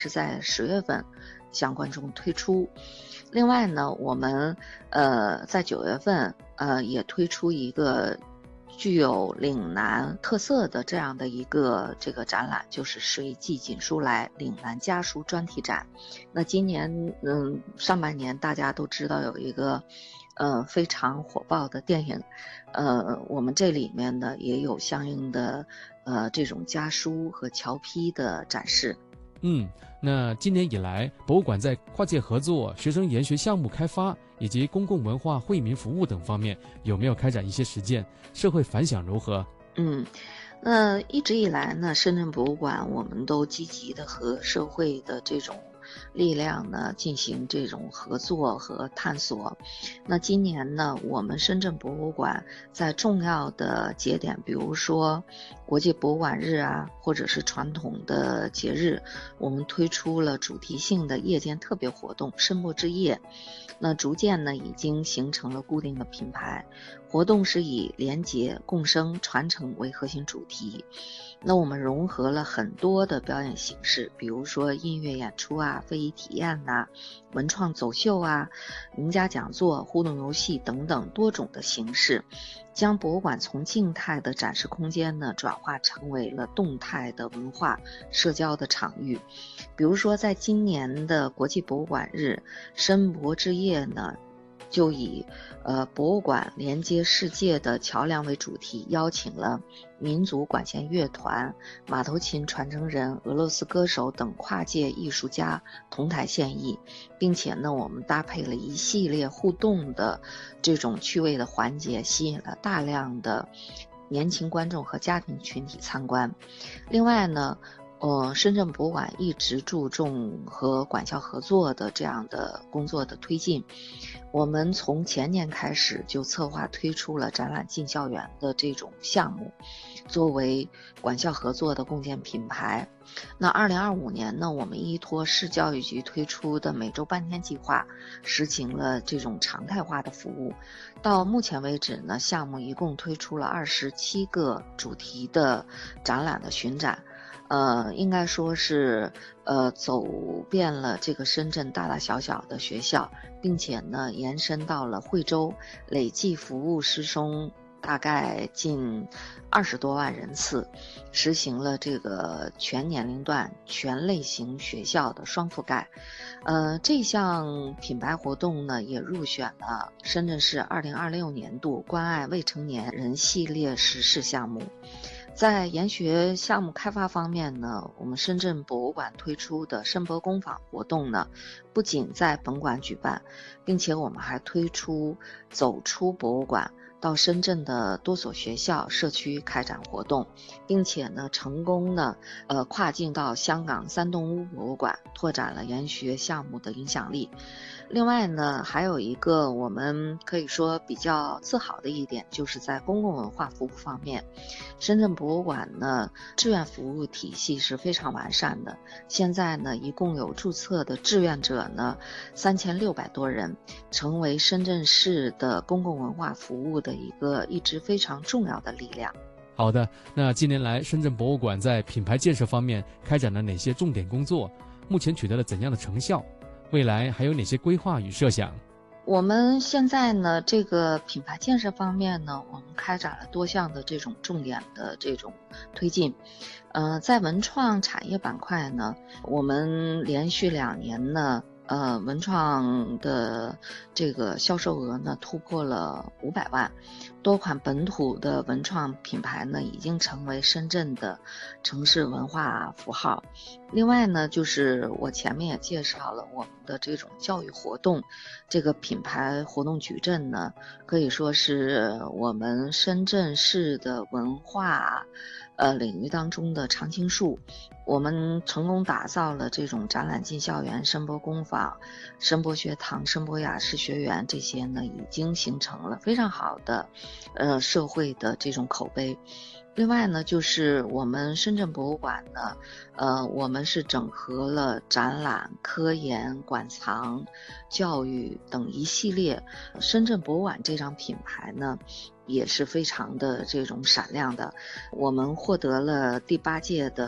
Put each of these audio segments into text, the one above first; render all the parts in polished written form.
是在10月份向观众推出。另外呢，我们在9月份也推出一个具有岭南特色的这样的一个这个展览，就是水记锦书来岭南家书专题展。那今年上半年大家都知道有一个非常火爆的电影，我们这里面呢也有相应的这种家书和侨批的展示。 那今年以来，博物馆在跨界合作、学生研学项目开发以及公共文化惠民服务等方面，有没有开展一些实践？社会反响如何？ 那一直以来呢，深圳博物馆我们都积极的和社会的这种力量呢进行这种合作和探索。那今年呢，我们深圳博物馆在重要的节点，比如说国际博物馆日啊，或者是传统的节日，我们推出了主题性的夜间特别活动申博之夜。那逐渐呢已经形成了固定的品牌，活动是以廉洁、共生、传承为核心主题。那我们融合了很多的表演形式，比如说音乐演出啊、非遗体验呐、文创走秀啊、名家讲座、互动游戏等等多种的形式，将博物馆从静态的展示空间呢转化成为了动态的文化社交的场域。比如说在今年的国际博物馆日申博之夜呢，就以博物馆连接世界的桥梁为主题，邀请了民族管弦乐团、马头琴传承人、俄罗斯歌手等跨界艺术家同台献艺，并且呢，我们搭配了一系列互动的这种趣味的环节，吸引了大量的年轻观众和家庭群体参观。另外呢，深圳博物馆一直注重和管校合作的这样的工作的推进。我们从前年开始就策划推出了展览进校园的这种项目，作为管校合作的共建品牌。那2025年呢，我们依托市教育局推出的每周半天计划，实行了这种常态化的服务。到目前为止呢，项目一共推出了27个主题的展览的巡展。应该说是走遍了这个深圳大大小小的学校，并且呢延伸到了惠州，累计服务师生大概近20多万人次，实行了这个全年龄段、全类型学校的双覆盖。这项品牌活动呢，也入选了深圳市2026年度关爱未成年人系列实事项目。在研学项目开发方面呢，我们深圳博物馆推出的申博工坊活动呢，不仅在本馆举办，并且我们还推出走出博物馆，到深圳的多所学校社区开展活动，并且呢成功呢跨境到香港三洞屋博物馆，拓展了研学项目的影响力。另外呢，还有一个我们可以说比较自豪的一点，就是在公共文化服务方面，深圳博物馆呢志愿服务体系是非常完善的。现在呢，一共有注册的志愿者呢3600多人，成为深圳市的公共文化服务的一个一直非常重要的力量。 好的，那近年来深圳博物馆在品牌建设方面开展了哪些重点工作？目前取得了怎样的成效？未来还有哪些规划与设想？ 我们现在呢，这个品牌建设方面呢，我们开展了多项的这种重点的这种推进。在文创产业板块呢，我们连续2年呢，文创的这个销售额呢突破了500万，多款本土的文创品牌呢已经成为深圳的城市文化符号。另外呢，就是我前面也介绍了我们的这种教育活动，这个品牌活动矩阵呢，可以说是我们深圳市的文化领域当中的常青树。我们成功打造了这种展览进校园、申博工坊、申博学堂、申博雅士学园，这些呢已经形成了非常好的社会的这种口碑。另外呢，就是我们深圳博物馆呢，我们是整合了展览、科研、馆藏、教育等一系列。深圳博物馆这张品牌呢，也是非常的这种闪亮的。我们获得了第8届的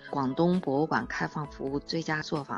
广东博物馆开放服务最佳作坊